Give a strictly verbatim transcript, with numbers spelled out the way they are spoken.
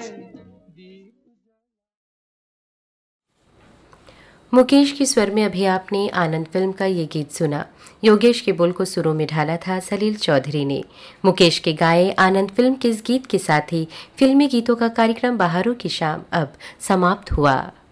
मुकेश की स्वर में अभी आपने आनंद फिल्म का ये गीत सुना। योगेश के बोल को सुरों में ढाला था सलील चौधरी ने। मुकेश के गाए आनंद फिल्म के इस गीत के साथ ही फिल्मी गीतों का कार्यक्रम बहारों की शाम अब समाप्त हुआ।